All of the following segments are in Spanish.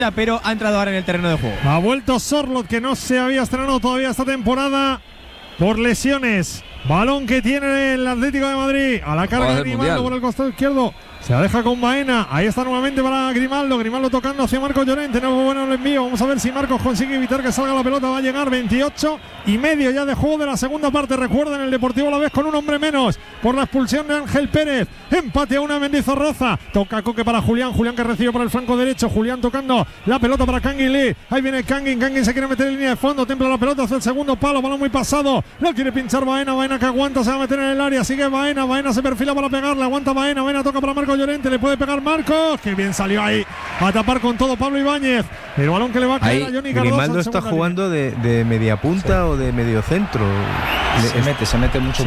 pero ha entrado ahora en el terreno de juego. Ha vuelto Sorloth, que no se había estrenado todavía esta temporada por lesiones. Balón que tiene el Atlético de Madrid. A la carga de Grimaldo por el costado izquierdo. Se la deja con Baena. Ahí está nuevamente para Grimaldo. Grimaldo tocando hacia Marcos Llorente. No es bueno el envío. Vamos a ver si Marcos consigue evitar que salga la pelota. Va a llegar 28:30 ya de juego de la segunda parte. Recuerden, el Deportivo Alavés con un hombre menos por la expulsión de Ángel Pérez. Empate a una Mendizorroza. Toca Coque para Julián. Julián que recibe por el flanco derecho. Julián tocando la pelota para Kangin Lee. Ahí viene Kangin. Kangin se quiere meter en línea de fondo. Templa la pelota hacia el segundo palo. Balón muy pasado. No quiere pinchar Baena. Baena que aguanta. Se va a meter en el área. Sigue Baena. Baena se perfila para pegarle. Aguanta Baena. Baena toca para Marcos Llorente. Le puede pegar Marcos. Que bien salió ahí. A tapar con todo Pablo Ibáñez. El balón que le va a caer a Johnny Cardoso. Grimaldo está jugando de media punta o de medio centro. Se mete mucho.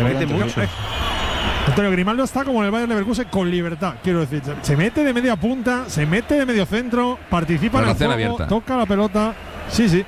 Antonio Grimaldo está como en el Bayern Leverkusen con libertad, quiero decir. Se mete de media punta, se mete de medio centro, participa en el juego, abierta. Toca la pelota. Sí.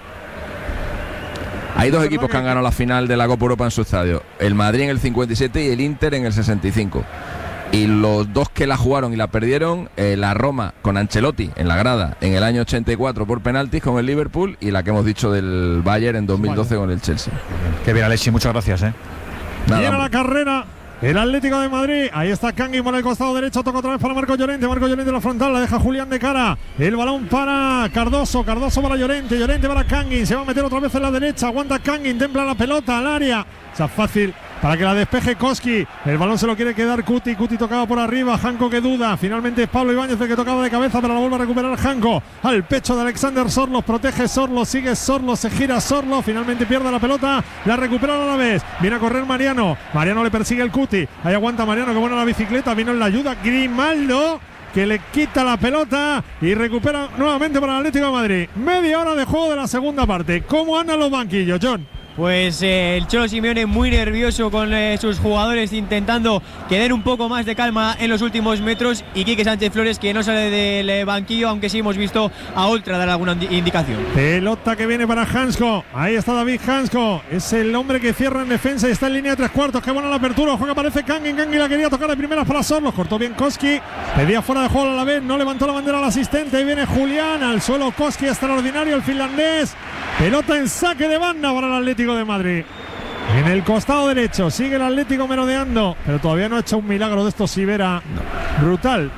Hay dos equipos que han ganado la final de la Copa Europa en su estadio. El Madrid en el 57 y el Inter en el 65. Y los dos que la jugaron y la perdieron, la Roma con Ancelotti en la grada en el año 84 por penaltis con el Liverpool, y la que hemos dicho del Bayern en 2012 con el Chelsea. Qué bien, Alexis, muchas gracias. Viene la carrera el Atlético de Madrid. Ahí está Kangin por el costado derecho. Toca otra vez para Marcos Llorente. Marcos Llorente en la frontal. La deja Julián de cara. El balón para Cardoso. Cardoso para Llorente. Llorente para Kangin. Se va a meter otra vez en la derecha. Aguanta Kangin. Templa la pelota al área. O sea, fácil para que la despeje Koski. El balón se lo quiere quedar Cuti. Cuti tocaba por arriba. Janko que duda. Finalmente es Pablo Ibáñez el que tocaba de cabeza, pero la vuelve a recuperar Janko. Al pecho de Alexander Sorloth. Protege Sorloth. Sigue Sorloth. Se gira Sorloth. Finalmente pierde la pelota. La recupera a la vez. Viene a correr Mariano. Mariano le persigue el Cuti. Ahí aguanta Mariano. Que buena la bicicleta. Vino en la ayuda Grimaldo, que le quita la pelota y recupera nuevamente para el Atlético de Madrid. Media hora de juego de la segunda parte. ¿Cómo andan los banquillos, John? Pues el Cholo Simeone muy nervioso con sus jugadores, intentando que den un poco más de calma en los últimos metros, y Quique Sánchez Flores que no sale del banquillo, aunque sí hemos visto a Oltra dar alguna indicación. Pelota que viene para Hansko. Ahí está David Hansko. Es el hombre que cierra en defensa y está en línea de tres cuartos. Qué buena la apertura. Juega, aparece Kangin. Kangin la quería tocar de primeras para Sorloth. Cortó bien Koski. Pedía fuera de juego a la vez. No levantó la bandera al asistente. Ahí viene Julián. Al suelo Koski, extraordinario el finlandés. Pelota en saque de banda para el Atlético de Madrid. En el costado derecho sigue el Atlético merodeando, pero todavía no ha hecho un milagro de estos Sivera. Brutal.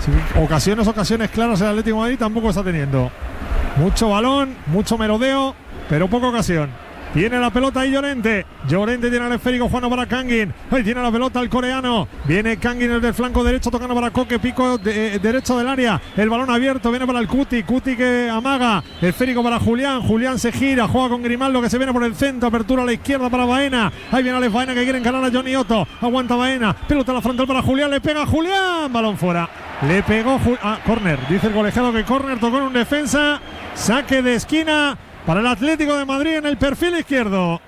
Ocasiones claras el Atlético de Madrid tampoco está teniendo. Mucho balón, mucho merodeo, pero poca ocasión. Tiene la pelota ahí Llorente. Llorente tiene el esférico jugando para Kangin. Ahí tiene la pelota el coreano. Viene Kangin el del flanco derecho tocando para Coque. Pico derecho del área. El balón abierto. Viene para el Cuti. Cuti que amaga. Esférico para Julián. Julián se gira. Juega con Grimaldo que se viene por el centro. Apertura a la izquierda para Baena. Ahí viene Alex Baena que quiere encarar a Johnny Otto. Aguanta Baena. Pelota a la frontal para Julián. Le pega a Julián. Balón fuera. Le pegó córner. Dice el colegiado que córner. Tocó en un defensa. Saque de esquina para el Atlético de Madrid en el perfil izquierdo.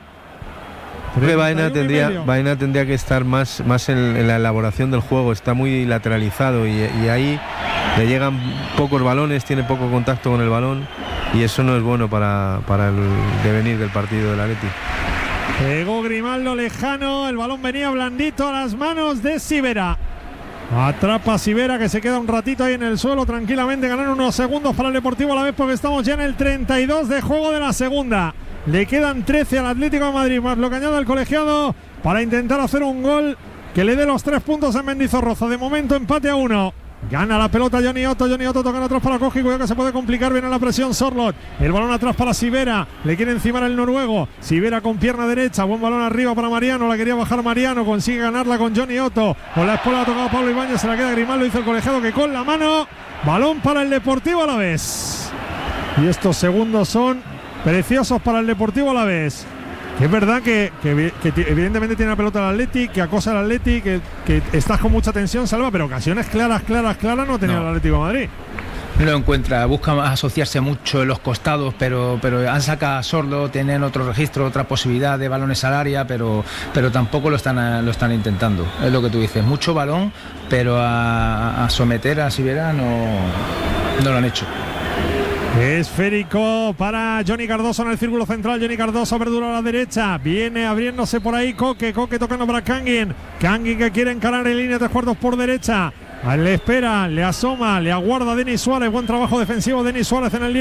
Baena tendría que estar más en la elaboración del juego. Está muy lateralizado y ahí le llegan pocos balones, tiene poco contacto con el balón, y eso no es bueno para el devenir del partido del Atleti. Pegó Grimaldo lejano, el balón venía blandito a las manos de Sivera. Atrapa Sivera, que se queda un ratito ahí en el suelo tranquilamente. Ganaron unos segundos para el Deportivo Alavés, porque estamos ya en el 32 de juego de la segunda. Le quedan 13 al Atlético de Madrid, más lo que añade el colegiado para intentar hacer un gol que le dé los 3 puntos en Mendizorroza. De momento empate a 1. Gana la pelota Johnny Otto tocando atrás para Koski, cuidado que se puede complicar, viene la presión Sorloth, el balón atrás para Sivera, le quiere encimar el noruego, Sivera con pierna derecha, buen balón arriba para Mariano, la quería bajar Mariano, consigue ganarla con Johnny Otto, con la espalda ha tocado Pablo Ibáñez, se la queda Grimaldo, dice el colegiado que con la mano, balón para el Deportivo Alavés. Y estos segundos son preciosos para el Deportivo Alavés. Que es verdad que evidentemente tiene la pelota el Atleti, que acosa al Atleti, que estás con mucha tensión, Salva, pero ocasiones claras no tenía el Atlético de Madrid. No lo encuentra, busca asociarse mucho en los costados, pero han sacado a Sorloth, tienen otro registro, otra posibilidad de balones al área, pero tampoco lo están intentando. Es lo que tú dices, mucho balón, pero a someter a Sivera no lo han hecho. Esférico para Johnny Cardoso en el círculo central. Johnny Cardoso, apertura a la derecha. Viene abriéndose por ahí Coque tocando para Kangin. Kangin que quiere encarar en línea de 3 cuartos por derecha. Le espera, le asoma, le aguarda Denis Suárez. Buen trabajo defensivo Denis Suárez en el día.